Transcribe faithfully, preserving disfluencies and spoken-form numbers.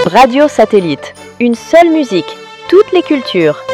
Radio Satellite. Une seule musique, toutes les cultures.